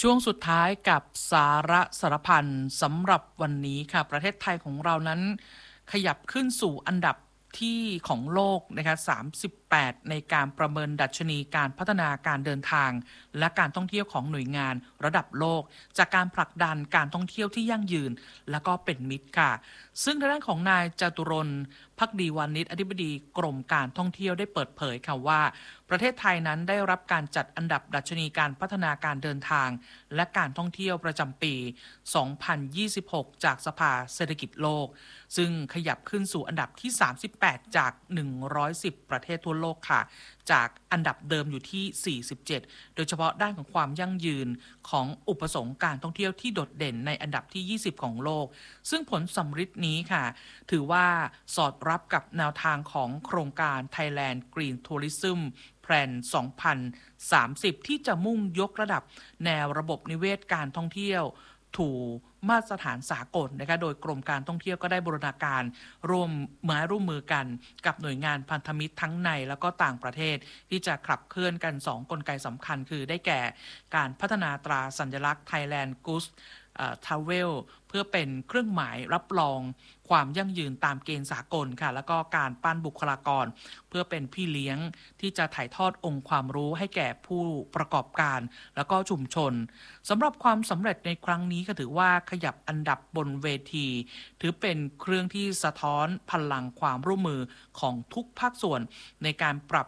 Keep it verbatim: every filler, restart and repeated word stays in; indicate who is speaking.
Speaker 1: ช่วงสุดท้ายกับสาระสารพันสำหรับวันนี้ค่ะประเทศไทยของเรานั้นขยับขึ้นสู่อันดับที่ของโลกนะคะสามสิบแปดในการประเมินดัชนีการพัฒนาการเดินทางและการท่องเที่ยวของหน่วยงานระดับโลกจากการผลักดันการท่องเที่ยวที่ยั่งยืนและก็เป็นมิตรค่ะซึ่งทางด้านของนายจตุรนต์ภักดีวานิชอธิบดีกรมการท่องเที่ยวได้เปิดเผยค่ะว่าประเทศไทยนั้นได้รับการจัดอันดับดัชนีการพัฒนาการเดินทางและการท่องเที่ยวประจำปี สองพันยี่สิบหก จากสภาเศรษฐกิจโลกซึ่งขยับขึ้นสู่อันดับที่ สามสิบแปด จาก หนึ่งร้อยสิบ ประเทศทั่วโลกค่ะจากอันดับเดิมอยู่ที่ สี่สิบเจ็ด โดยเฉพาะด้านของความยั่งยืนของอุปสงค์การท่องเที่ยวที่โดดเด่นในอันดับที่ ยี่สิบ ของโลกซึ่งผลสำฤทธิ์นี้ค่ะถือว่าสอดรับกับแนวทางของโครงการ Thailand Green Tourism Plan สองพันสามสิบ ที่จะมุ่งยกระดับแนวระบบนิเวศการท่องเที่ยวถูมาตรฐานสากลนะคะโดยกรมการท่องเที่ยวก็ได้บูรณาการร่วมไม้ร่วมมือกันกับหน่วยงานพันธมิตรทั้งในแล้วก็ต่างประเทศที่จะขับเคลื่อนกันสองกลไกสำคัญคือได้แก่การพัฒนาตราสัญลักษณ์ Thailand Good Travel เพื่อเป็นเครื่องหมายรับรองความยั่งยืนตามเกณฑ์สากลค่ะแล้วก็การปั้นบุคลากรเพื่อเป็นพี่เลี้ยงที่จะถ่ายทอดองค์ความรู้ให้แก่ผู้ประกอบการแล้วก็ชุมชนสำหรับความสำเร็จในครั้งนี้ก็ถือว่าขยับอันดับบนเวทีถือเป็นเครื่องที่สะท้อนพลังความร่วมมือของทุกภาคส่วนในการปรับ